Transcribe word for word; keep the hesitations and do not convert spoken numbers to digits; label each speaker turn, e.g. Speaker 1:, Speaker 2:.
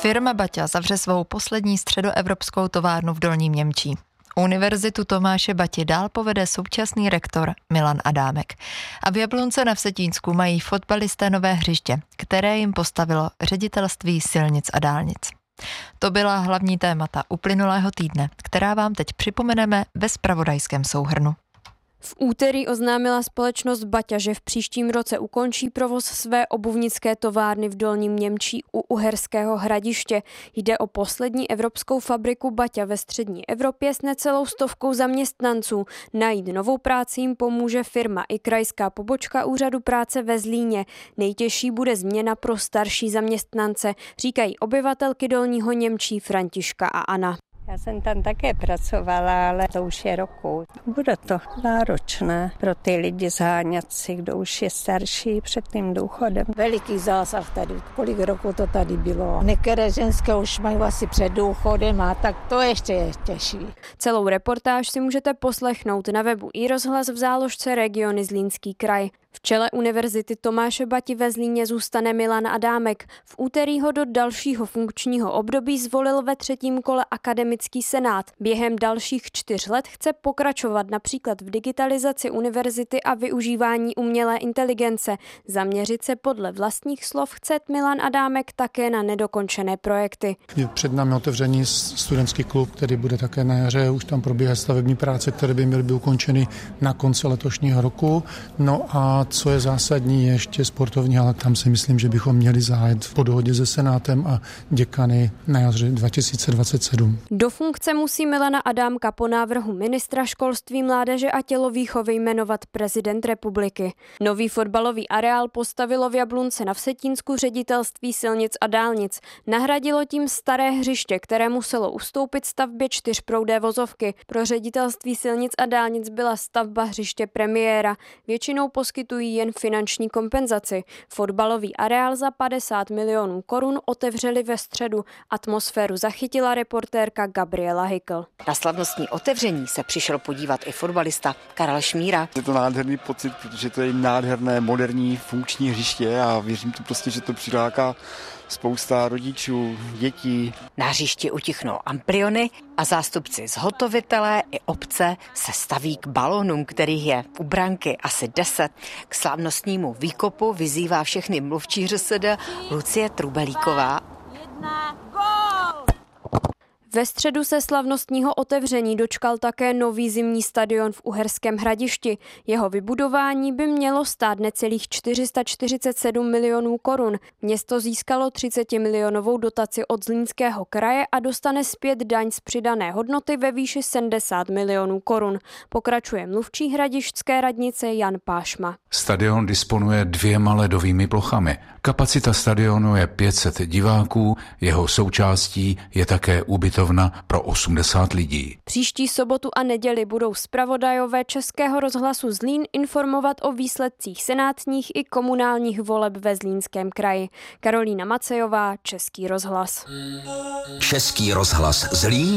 Speaker 1: Firma Baťa zavře svou poslední středoevropskou továrnu v Dolním Němčí. Univerzitu Tomáše Bati dál povede současný rektor Milan Adámek. A v Jablonce na Vsetínsku mají fotbalisté nové hřiště, které jim postavilo Ředitelství silnic a dálnic. To byla hlavní témata uplynulého týdne, která vám teď připomeneme ve zpravodajském souhrnu.
Speaker 2: V úterý oznámila společnost Baťa, že v příštím roce ukončí provoz své obuvnické továrny v Dolním Němčí u Uherského Hradiště. Jde o poslední evropskou fabriku Baťa ve střední Evropě s necelou stovkou zaměstnanců. Najít novou práci jim pomůže firma i krajská pobočka úřadu práce ve Zlíně. Nejtěžší bude změna pro starší zaměstnance, říkají obyvatelky Dolního Němčí Františka a Anna.
Speaker 3: Já jsem tam také pracovala, ale to už je roku. Bude to náročné pro ty lidi zháňat si, kdo už je starší před tím důchodem.
Speaker 4: Veliký zásah tady, kolik roku to tady bylo. Některé ženské už mají asi před důchodem a tak to ještě je těžší.
Speaker 2: Celou reportáž si můžete poslechnout na webu iRozhlas v záložce Regiony Zlínský kraj. V čele Univerzity Tomáše Bati ve Zlíně zůstane Milan Adámek. V úterý ho do dalšího funkčního období zvolil ve třetím kole akademický senát. Během dalších čtyř let chce pokračovat například v digitalizaci univerzity a využívání umělé inteligence. Zaměřit se podle vlastních slov chce Milan Adámek také na nedokončené projekty.
Speaker 5: Je před námi otevřený studentský klub, který bude také na jaře. Už tam probíhají stavební práce, které by měly být ukončeny na konci letošního roku. No a co je zásadní, je ještě sportovní, ale tam si myslím, že bychom měli zahájit po dohodě se senátem a děkany na jaře dva tisíce dvacet sedm.
Speaker 2: Do funkce musí Milana Adámka po návrhu ministra školství, mládeže a tělovýchovy jmenovat prezident republiky. Nový fotbalový areál postavilo v Jablonci na Vsetínsku Ředitelství silnic a dálnic. Nahradilo tím staré hřiště, které muselo ustoupit stavbě čtyřproudé vozovky. Pro Ředitelství silnic a dálnic byla stavba hřiště premiéra. Většinou poskytují jen finanční kompenzaci. Fotbalový areál za padesát milionů korun otevřeli ve středu. Atmosféru zachytila reportérka Gabriela Hykl.
Speaker 6: Na slavnostní otevření se přišel podívat i fotbalista Karel Šmíra.
Speaker 7: Je to nádherný pocit, protože to je nádherné, moderní, funkční hřiště a věřím to prostě, že to přiláká spousta rodičů, dětí.
Speaker 6: Na hřišti utichnou ampliony a zástupci zhotovitelé i obce se staví k balonům, kterých je u branky asi deset. K slavnostnímu výkopu vyzývá všechny mluvčí ŘSD Lucie Trubelíková.
Speaker 2: Ve středu se slavnostního otevření dočkal také nový zimní stadion v Uherském Hradišti. Jeho vybudování by mělo stát necelých čtyři sta čtyřicet sedm milionů korun. Město získalo třicetimilionovou dotaci od Zlínského kraje a dostane zpět daň z přidané hodnoty ve výši sedmdesát milionů korun. Pokračuje mluvčí hradišťské radnice Jan Pášma.
Speaker 8: Stadion disponuje dvěma ledovými plochami. Kapacita stadionu je pět set diváků, jeho součástí je také ubytovna pro osmdesát lidí.
Speaker 2: Příští sobotu a neděli budou zpravodajové Českého rozhlasu Zlín informovat o výsledcích senátních i komunálních voleb ve Zlínském kraji. Karolína Macejová, Český rozhlas.
Speaker 9: Český rozhlas Zlín.